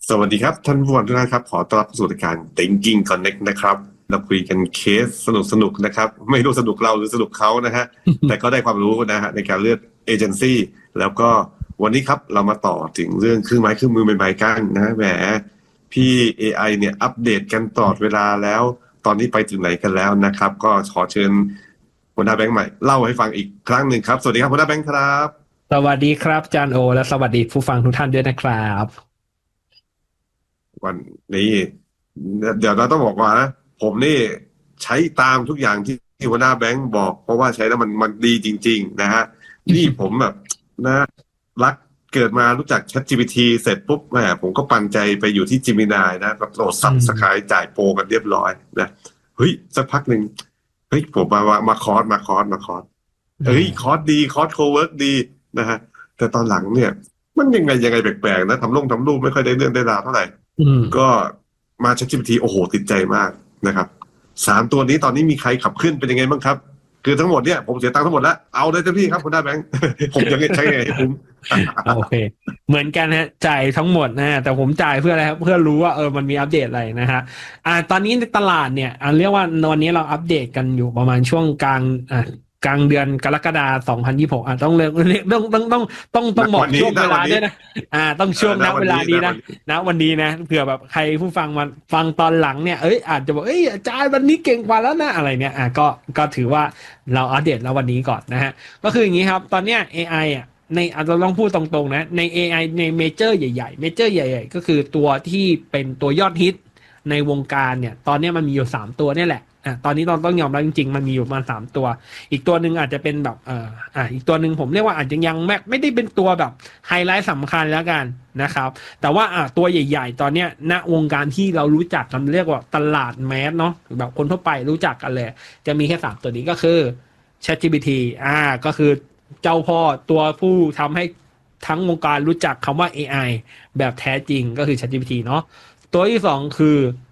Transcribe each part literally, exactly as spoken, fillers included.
สวัสดีครับท่านผู้ฟังทุกท่านครับขอต้อนรับสู่รายการ Thinking Connect นะครับเราคุยกันเคสสนุกสนุกนะครับไม่รู้สนุกเราหรือสนุกเขานะฮะแต่ก็ได้ความรู้นะฮะในการเลือกเอเจนซี่แล้วก็วันนี้ครับเรามาต่อถึงเรื่องเครื่องไม้เครื่องมือใหม่ๆกันนะแหมพี่ เอ ไอ เนี่ยอัปเดตกันตลอดเวลาแล้วตอนนี้ไปถึงไหนกันแล้วนะครับก็ขอเชิญหัวหน้าแบงค์ใหม่เล่าให้ฟังอีกครั้งหนึ่งครับสวัสดีครับหัวหน้าแบงค์ครับสวัสดีครับจานโอและสวัสดีผู้ฟังทุกท่านด้วยนะครับวันนี้เดี๋ยวเราต้องบอกว่านะผมนี่ใช้ตามทุกอย่างที่ที่หัวหน้าแบงค์บอกเพราะว่าใช้แล้วมันมันดีจริงๆนะฮะนี่ผมแบบนะรักเกิดมารู้จัก ChatGPT เสร็จปุ๊บแหมผมก็ปั่นใจไปอยู่ที่ Gemini นะแบบโหลดอืซับสไครมต์จ่ายโปรกันเรียบร้อยนะเฮ้ยสักพักหนึ่งเฮ้ยผมมามามาคอร์สมาคอร์สมาคอร์สเฮ้ยคอร์สดีคอร์สโคเวิร์กดีนะฮะแต่ตอนหลังเนี่ยมันยังไงยังไงแปลกๆนะทำลงทำรูปไม่ค่อยได้เรื่องได้ราวเท่าไหร่อืมก็มา ChatGPT โอ้โหติดใจมากนะครับสามตัวนี้ตอนนี้มีใครขับขึ้นเป็นยังไงบ้างครับคือทั้งหมดเนี่ยผมเสียตังค์ทั้งหมดแล้วเอาเลยเต็มที่ครับคุณได้แบงค์ผมจะใช้ไงให้คุ้มโอเคเหมือนกันฮะจ่ายทั้งหมดนะแต่ผมจ่ายเพื่ออะไรครับเพื่อรู้ว่าเออมันมีอัปเดตอะไรนะฮะอ่าตอนนี้ในตลาดเนี่ยอ่าเรียกว่าวันนี้เราอัปเดตกันอยู่ประมาณช่วงกลางอ่ากลางเดือนกรกฎาคมสองพันยี่สิบหกอ่ะต้องเรียกเรียกต้องต้องต้องต้องต้ณองบอกวันนี้ช่วงเวณวันนี้ลาด้วยนะอ่าต้องเอช่วงณอณวันนี้เวลานี้นะณวันนี้นะวันนี้นะเผื่อแบบใครผู้ฟังมาฟังตอนหลังเนี่ยเอ้ยอาจจะบอกเอ้ยอาจารย์วันนี้เก่งกว่าแล้วนะอะไรเนี่ยอ่ะก็ก็ถือว่าเราอัปเดตแล้ววันนี้ก่อนนะฮะ ก็คืออย่างนี้ครับ ตอนเนี้ย เอ ไอ อ่ะในอาจจะต้องพูดตรงๆนะใน เอ ไอ ในเมเจอร์ใหญ่ๆเมเจอร์ใหญ่ๆก็คือตัวที่เป็นตัวยอดฮิตในวงการเนี่ยตอนเนี้ยมันมีอยู่สามตัวเนี่ยแหละอ่ะตอนนี้ต้องต้องยอมรับจริงๆมันมีอยู่ประมาณสามตัวอีกตัวหนึ่งอาจจะเป็นแบบเอ่ออ่ะอีกตัวหนึ่งผมเรียกว่าอาจจะยังไม่ไม่ได้เป็นตัวแบบไฮไลท์สำคัญแล้วกันนะครับแต่ว่าอ่ะตัวใหญ่ๆตอนเนี้ยณวงการที่เรารู้จักกันเรียกว่าตลาดแมสเนาะแบบคนทั่วไปรู้จักกันเลยจะมีแค่สามตัวนี้ก็คือ ChatGPT อ่าก็คือเจ้าพ่อตัวผู้ทำให้ทั้งวงการรู้จักคำว่า เอ ไอ แบบแท้จริงก็คือ ChatGPT เนาะตัวที่สองคือ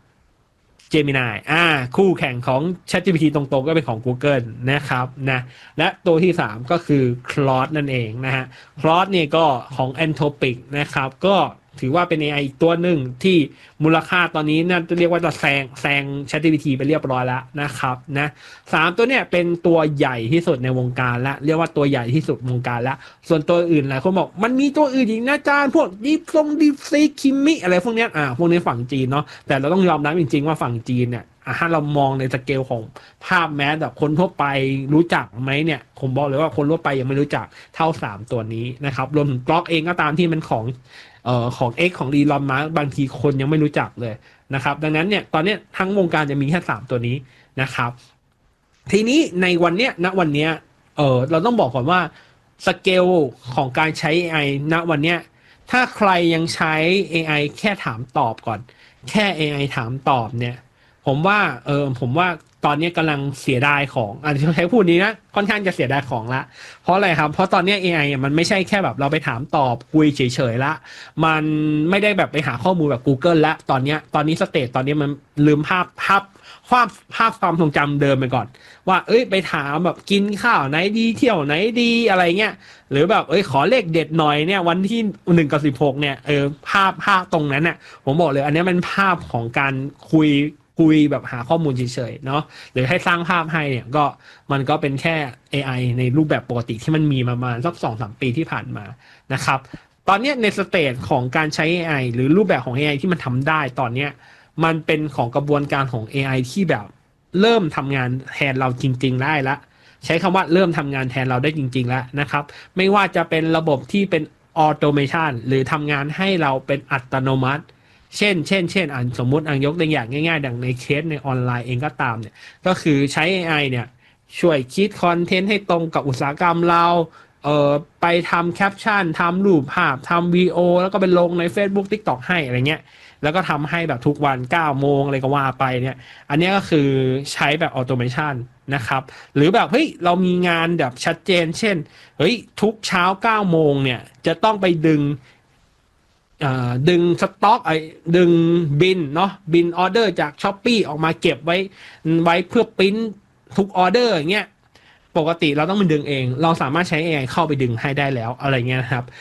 Gemini อ่าคู่แข่งของ ChatGPT ตรงๆก็เป็นของ Google นะครับนะและตัวที่สามก็คือ Claude นั่นเองนะฮะ Claude เนี่ยก็ของ Anthropic นะครับก็ถือว่าเป็น เอ ไอ อีกตัวหนึ่งที่มูลค่าตอนนี้น่าจะเรียกว่าจะแซงแซง ChatGPT ไปเรียบร้อยแล้วนะครับนะสามตัวเนี่ยเป็นตัวใหญ่ที่สุดในวงการละเรียกว่าตัวใหญ่ที่สุดวงการละส่วนตัวอื่นหลายคนบอกมันมีตัวอื่นอีกนะอาจารย์พวกดิฟซงดิฟซีคิมมิอะไรพวกเนี้ยอ่าพวกนี้ฝั่งจีนเนาะแต่เราต้องยอมรับจริงๆว่าฝั่งจีนเนี่ยอ่ะถ้าเรามองในสเกลของภาพแมสแบบคนทั่วไปรู้จักไหมเนี่ยผมบอกเลยว่าคนทั่วไปยังไม่รู้จักเท่าสามตัวนี้นะครับรวมถึงบล็อกเองก็ตามที่มันของ เอ่อของ X ของอีลอนมัสก์บางทีคนยังไม่รู้จักเลยนะครับดังนั้นเนี่ยตอนนี้ทั้งวงการจะมีแค่สามตัวนี้นะครับทีนี้ในวันเนี้ยณวันเนี้ยเออเราต้องบอกก่อนว่าสเกลของการใช้ เอ ไอ ณวันเนี้ยถ้าใครยังใช้ เอ ไอ แค่ถามตอบก่อนแค่ เอ ไอ ถามตอบเนี่ยผมว่าเออผมว่าตอนนี้กำลังเสียดายของอาจจะใช้พูดนี้นะค่อนข้างจะเสียดายของละเพราะอะไรครับเพราะตอนนี้ เอ ไอ อ่ะมันไม่ใช่แค่แบบเราไปถามตอบคุยเฉยๆละ มันไม่ได้แบบไปหาข้อมูลแบบ Google แล้วตอนเนี้ยตอนนี้สเตจตอนนี้มันลืมภาพภาพภาพภาพความทรงจำเดิมไปก่อนว่าเอ้ยไปถามแบบกินข้าวไหนดีเที่ยวไหนดีอะไรเงี้ยหรือแบบเอ้ยขอเลขเด็ดหน่อยเนี่ยวันที่หนึ่งกับสิบหกเนี่ยเออภาพภาพตรงนั้นเนี่ยผมบอกเลยอันนี้มันภาพของการคุยคุยแบบหาข้อมูลเฉยๆเนาะหรือให้สร้างภาพให้เนี่ยก็มันก็เป็นแค่ เอ ไอ ในรูปแบบปกติที่มันมีมาประมาณสักสองสามปีที่ผ่านมานะครับ ตอนนี้ในสเตจของการใช้ เอ ไอ หรือรูปแบบของ เอ ไอ ที่มันทำได้ตอนเนี้ยมันเป็นของกระบวนการของ เอ ไอ ที่แบบเริ่มทำงานแทนเราจริงๆได้ละใช้คำว่าเริ่มทำงานแทนเราได้จริงๆแล้วนะครับไม่ว่าจะเป็นระบบที่เป็นออโตเมชันหรือทำงานให้เราเป็นอัตโนมัติเช่นเช่นเช่นอ่านสมมุติอ่านยกตัวอย่างง่ายๆดังในเคสในออนไลน์เองก็ตามเนี่ยก็คือใช้ เอ ไอ เนี่ยช่วยคิดคอนเทนต์ให้ตรงกับอุตสาหกรรมเรา เอ่อไปทำแคปชั่นทำรูปภาพทำวีดีโอแล้วก็ไปลงใน Facebook TikTok ให้อะไรเงี้ยแล้วก็ทำให้แบบทุกวันเก้าโมงอะไรก็ว่าไปเนี่ยอันนี้ก็คือใช้แบบออโตเมชันนะครับหรือแบบเฮ้ยเรามีงานแบบชัดเจนเช่นเฮ้ยทุกเช้าเก้าโมงเนี่ยจะต้องไปดึงเอ่อดึงสต็อกไอ้ดึงบินเนาะบินออเดอร์จากช้อปปี้ออกมาเก็บไว้ไว้เพื่อปริ้นทุกออเดอร์อย่างเงี้ย ปกติเราต้องมันดึงเอง เราสามารถใช้ เอ ไอ เข้าไปดึงให้ได้แล้วอะไรเงี้ยนะครับ